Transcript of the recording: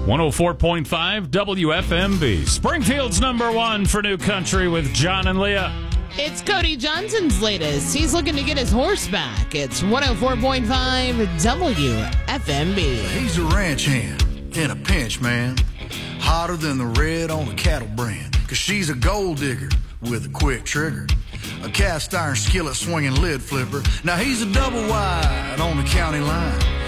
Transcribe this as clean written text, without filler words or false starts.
104.5 WFMB. Springfield's number one for new country with John and Leah. It's Cody Johnson's latest. He's looking to get his horse back. It's 104.5 WFMB. He's a ranch hand in a pinch, man. Hotter than the red on a cattle brand. 'Cause she's a gold digger with a quick trigger. A cast iron skillet swinging lid flipper. Now he's a double wide on the county line.